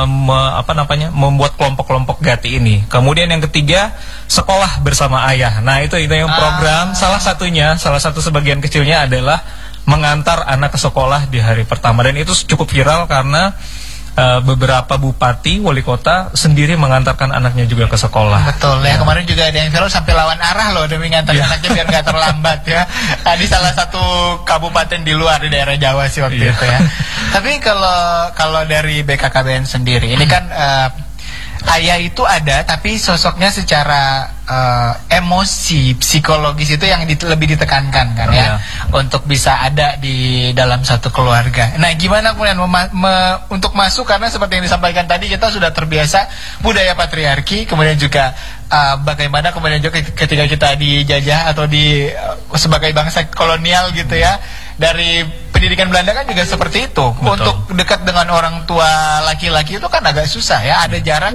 membuat kelompok-kelompok Gati ini. Kemudian yang ketiga, sekolah bersama ayah. Nah, itu yang program salah satu sebagian kecilnya adalah mengantar anak ke sekolah di hari pertama, dan itu cukup viral karena beberapa bupati, wali kota sendiri mengantarkan anaknya juga ke sekolah. Betul ya, kemarin juga ada yang viral sampai lawan arah loh demi ngantar anaknya biar nggak terlambat ya. Di salah satu kabupaten di luar, di daerah Jawa sih waktu itu ya. Tapi kalau dari BKKBN sendiri, ini kan ayah itu ada, tapi sosoknya secara emosi, psikologis itu yang lebih ditekankan kan ya, untuk bisa ada di dalam satu keluarga. Nah, gimana kemudian untuk masuk, karena seperti yang disampaikan tadi, kita sudah terbiasa budaya patriarki, kemudian juga bagaimana kemudian juga ketika kita dijajah atau sebagai bangsa kolonial gitu ya, dari pendidikan Belanda kan juga seperti itu. Betul. Untuk dekat dengan orang tua laki-laki itu kan agak susah ya, ada jarak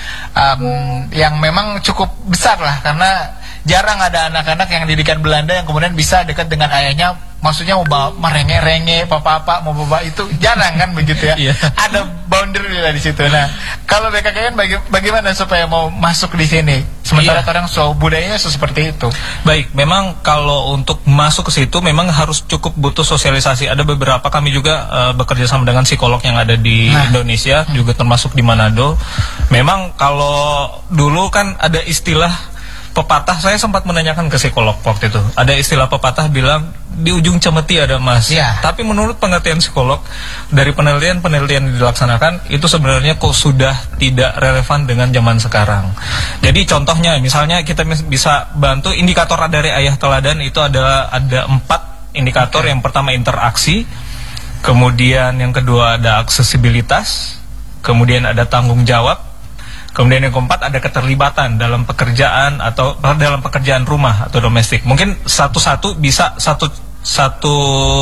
yang memang cukup besar lah, karena jarang ada anak-anak yang didikan Belanda yang kemudian bisa dekat dengan ayahnya, maksudnya mau merengek-rengek, papa-papa mau bawa itu jarang kan begitu ya. Ada boundary lah di situ. Nah, kalau BKKBN bagaimana supaya mau masuk di sini? Sementara orang budayanya seperti itu. Baik, memang kalau untuk masuk ke situ memang harus cukup butuh sosialisasi. Ada beberapa, kami juga bekerja sama dengan psikolog yang ada di Indonesia, juga termasuk di Manado. Memang kalau dulu kan ada istilah pepatah, saya sempat menanyakan ke psikolog waktu itu. Ada istilah pepatah bilang di ujung cemeti ada emas. Tapi menurut pengertian psikolog, dari penelitian yang dilaksanakan, itu sebenarnya kok sudah tidak relevan dengan zaman sekarang. Jadi contohnya, misalnya kita bisa bantu indikator dari ayah teladan itu ada 4 indikator. Yang pertama interaksi, kemudian yang kedua ada aksesibilitas, kemudian ada tanggung jawab, kemudian yang keempat ada keterlibatan dalam pekerjaan atau dalam pekerjaan rumah atau domestik. Mungkin satu-satu bisa satu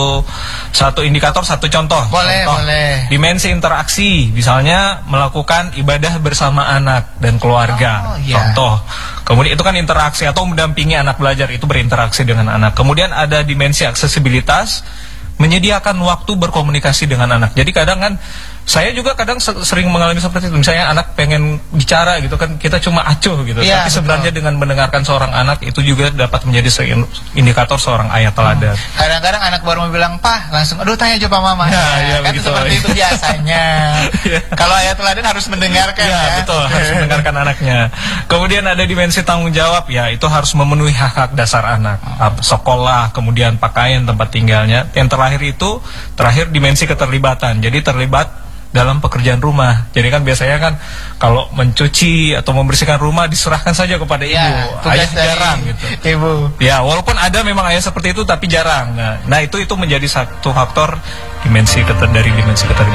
indikator, satu contoh. Boleh. Dimensi interaksi, misalnya melakukan ibadah bersama anak dan keluarga. Contoh. Kemudian itu kan interaksi, atau mendampingi anak belajar, itu berinteraksi dengan anak. Kemudian ada dimensi aksesibilitas, menyediakan waktu berkomunikasi dengan anak. Jadi kadang kan saya juga kadang sering mengalami seperti itu. Misalnya anak pengen bicara gitu kan, kita cuma acuh gitu. Tapi sebenarnya dengan mendengarkan seorang anak itu juga dapat menjadi indikator seorang ayah teladan. Kadang-kadang anak baru mau bilang, "Pak," langsung, "Aduh, tanya coba mama." Kan seperti itu biasanya. Kalau ayah teladan harus mendengarkan betul, harus mendengarkan anaknya. Kemudian ada dimensi tanggung jawab, ya itu harus memenuhi hak-hak dasar anak. Sekolah, kemudian pakaian, tempat tinggalnya. Yang terakhir dimensi keterlibatan. Jadi terlibat dalam pekerjaan rumah. Jadi kan biasanya kan kalau mencuci atau membersihkan rumah diserahkan saja kepada ibu. Ayah jarang gitu. Ibu. Ya, walaupun ada memang ayah seperti itu tapi jarang. Nah itu menjadi satu faktor dari dimensi keterlibatan.